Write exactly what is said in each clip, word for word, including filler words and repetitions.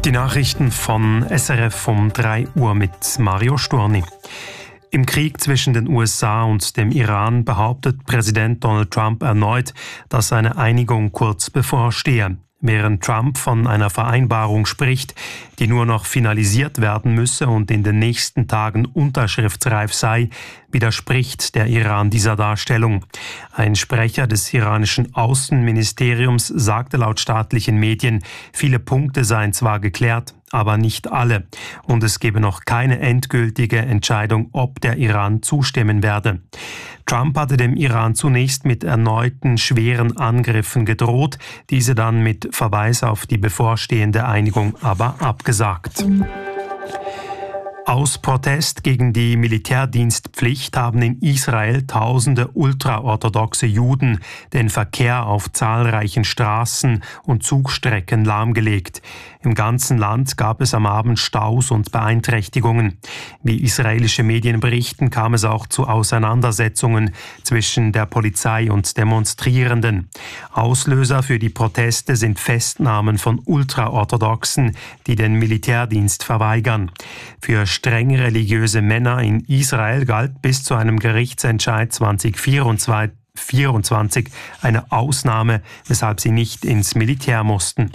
Die Nachrichten von S R F um drei Uhr mit Mario Storni. Im Krieg zwischen den U S A und dem Iran behauptet Präsident Donald Trump erneut, dass eine Einigung kurz bevorstehe. Während Trump von einer Vereinbarung spricht, die nur noch finalisiert werden müsse und in den nächsten Tagen unterschriftsreif sei, widerspricht der Iran dieser Darstellung. Ein Sprecher des iranischen Außenministeriums sagte laut staatlichen Medien, viele Punkte seien zwar geklärt, aber nicht alle. Und es gebe noch keine endgültige Entscheidung, ob der Iran zustimmen werde. Trump hatte dem Iran zunächst mit erneuten schweren Angriffen gedroht, diese dann mit Verweis auf die bevorstehende Einigung aber abgesagt. Aus Protest gegen die Militärdienstpflicht haben in Israel tausende ultraorthodoxe Juden den Verkehr auf zahlreichen Straßen und Zugstrecken lahmgelegt. Im ganzen Land gab es am Abend Staus und Beeinträchtigungen. Wie israelische Medien berichten, kam es auch zu Auseinandersetzungen zwischen der Polizei und Demonstrierenden. Auslöser für die Proteste sind Festnahmen von Ultraorthodoxen, die den Militärdienst verweigern. Für streng religiöse Männer in Israel galt bis zu einem Gerichtsentscheid zwanzig vierundzwanzig eine Ausnahme, weshalb sie nicht ins Militär mussten.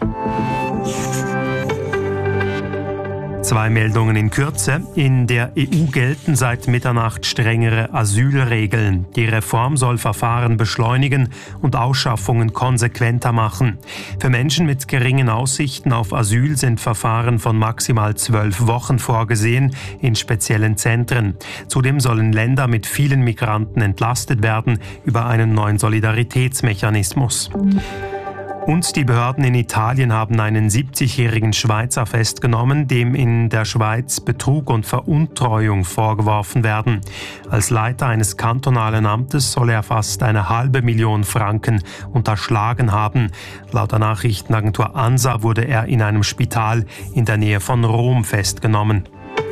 Zwei Meldungen in Kürze. In der E U gelten seit Mitternacht strengere Asylregeln. Die Reform soll Verfahren beschleunigen und Ausschaffungen konsequenter machen. Für Menschen mit geringen Aussichten auf Asyl sind Verfahren von maximal zwölf Wochen vorgesehen in speziellen Zentren. Zudem sollen Länder mit vielen Migranten entlastet werden über einen neuen Solidaritätsmechanismus. Und die Behörden in Italien haben einen siebzigjährigen Schweizer festgenommen, dem in der Schweiz Betrug und Veruntreuung vorgeworfen werden. Als Leiter eines kantonalen Amtes soll er fast eine halbe Million Franken unterschlagen haben. Laut der Nachrichtenagentur ANSA wurde er in einem Spital in der Nähe von Rom festgenommen.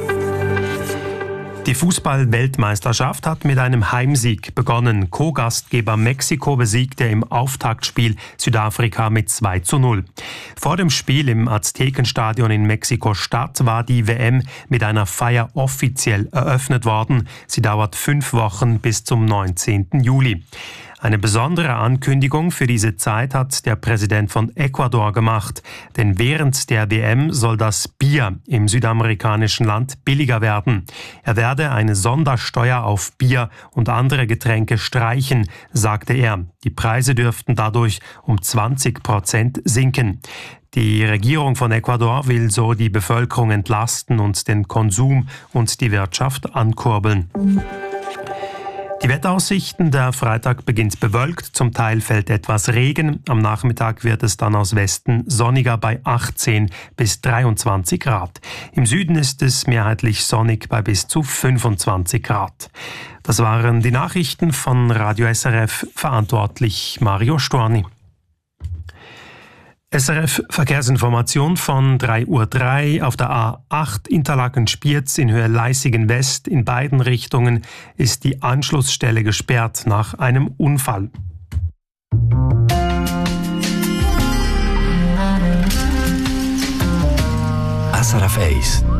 Die Fußball-Weltmeisterschaft hat mit einem Heimsieg begonnen. Co-Gastgeber Mexiko besiegte im Auftaktspiel Südafrika mit zwei zu null. Vor dem Spiel im Aztekenstadion in Mexiko-Stadt war die W M mit einer Feier offiziell eröffnet worden. Sie dauert fünf Wochen bis zum neunzehnten Juli. Eine besondere Ankündigung für diese Zeit hat der Präsident von Ecuador gemacht. Denn während der W M soll das Bier im südamerikanischen Land billiger werden. Er werde eine Sondersteuer auf Bier und andere Getränke streichen, sagte er. Die Preise dürften dadurch um zwanzig Prozent sinken. Die Regierung von Ecuador will so die Bevölkerung entlasten und den Konsum und die Wirtschaft ankurbeln. Die Wetteraussichten: Der Freitag beginnt bewölkt, zum Teil fällt etwas Regen. Am Nachmittag wird es dann aus Westen sonniger bei achtzehn bis dreiundzwanzig Grad. Im Süden ist es mehrheitlich sonnig bei bis zu fünfundzwanzig Grad. Das waren die Nachrichten von Radio S R F, verantwortlich Mario Storni. S R F Verkehrsinformation von drei Uhr drei auf der A acht Interlaken-Spiez in Höhe Leissigen West. In beiden Richtungen ist die Anschlussstelle gesperrt nach einem Unfall. S R F eins